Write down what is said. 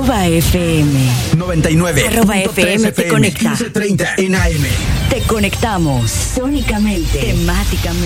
@FM 99. @FM te conecta. 1530 en AM. Te conectamos sónicamente, temáticamente.